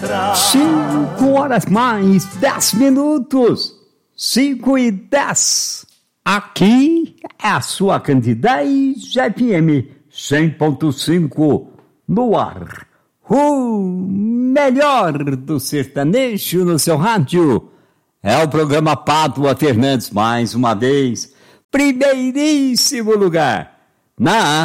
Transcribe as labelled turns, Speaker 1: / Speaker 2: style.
Speaker 1: 5 horas mais 10 minutos. 5:10. Aqui é a sua Candidez FM 100.5 no ar. O melhor do sertanejo no seu rádio. É o programa Pádua Fernandes, mais uma vez. Primeiríssimo lugar. Na